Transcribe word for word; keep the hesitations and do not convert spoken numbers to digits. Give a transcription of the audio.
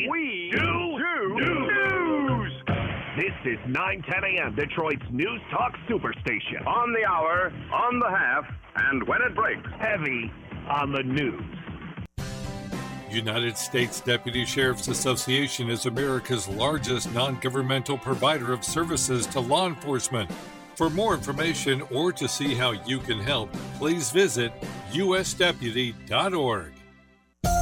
We do news. news. This is nine ten a.m. Detroit's News Talk Superstation. On the hour, on the half, and when it breaks. Heavy on the news. United States Deputy Sheriff's Association is America's largest non-governmental provider of services to law enforcement. For more information or to see how you can help, please visit u s deputy dot org.